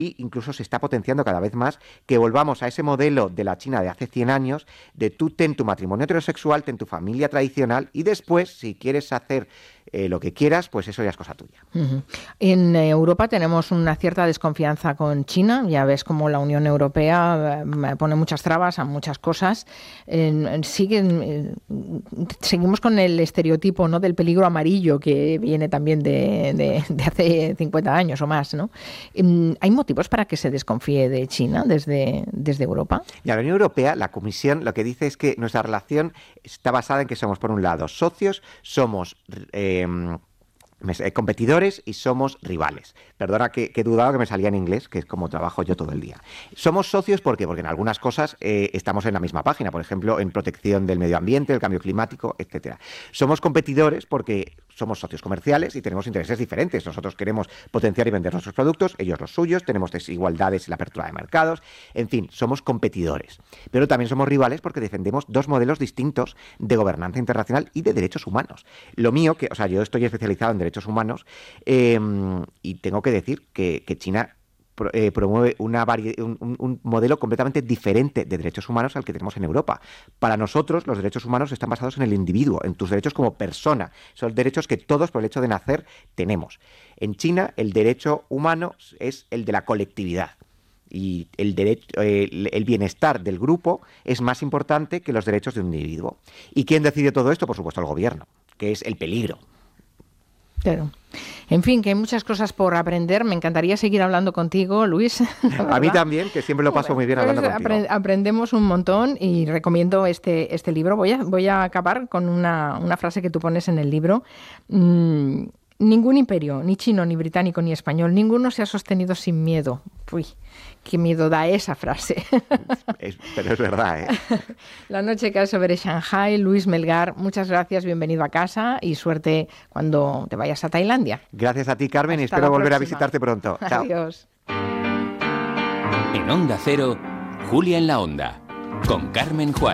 y incluso se está potenciando cada vez más que volvamos a ese modelo de la China de hace 100 años, de tú ten tu matrimonio heterosexual, ten tu familia tradicional y después, si quieres hacer lo que quieras, pues eso ya es cosa tuya. Uh-huh. En Europa tenemos una cierta desconfianza con China. Ya ves cómo la Unión Europea pone muchas trabas a muchas cosas. Seguimos con el estereotipo, ¿no?, del peligro amarillo que viene también de hace 50 años o más, ¿no? ¿Hay motivos para que se desconfíe de China desde Europa? Y a la Unión Europea, la Comisión lo que dice es que nuestra relación está basada en que somos, por un lado, socios, somos competidores y somos rivales. Perdona que he dudado que me salía en inglés, que es como trabajo yo todo el día. Somos socios ¿por qué? Porque en algunas cosas estamos en la misma página, por ejemplo, en protección del medio ambiente, el cambio climático, etcétera. Somos competidores porque somos socios comerciales y tenemos intereses diferentes. Nosotros queremos potenciar y vender nuestros productos, ellos los suyos, tenemos desigualdades en la apertura de mercados, en fin, somos competidores. Pero también somos rivales porque defendemos dos modelos distintos de gobernanza internacional y de derechos humanos. Lo mío, yo estoy especializado en derechos humanos y tengo que decir que China promueve un modelo completamente diferente de derechos humanos al que tenemos en Europa. Para nosotros, los derechos humanos están basados en el individuo, en tus derechos como persona. Son derechos que todos, por el hecho de nacer, tenemos. En China, el derecho humano es el de la colectividad. Y el bienestar del grupo es más importante que los derechos de un individuo. ¿Y quién decide todo esto? Por supuesto, el gobierno, que es el peligro. Claro. En fin, que hay muchas cosas por aprender. Me encantaría seguir hablando contigo, Luis. A mí también, que siempre lo paso muy bien hablando contigo. Aprendemos un montón y recomiendo este libro. Voy a acabar con una frase que tú pones en el libro. Ningún imperio, ni chino, ni británico, ni español, ninguno se ha sostenido sin miedo. Uy, qué miedo da esa frase. Pero es verdad, ¿eh? La noche cae sobre Shanghái. Luis Melgar, muchas gracias, bienvenido a casa y suerte cuando te vayas a Tailandia. Gracias a ti, Carmen, y espero volver a visitarte pronto. Chao. Adiós. En Onda Cero, Julia en la Onda, con Carmen Juárez.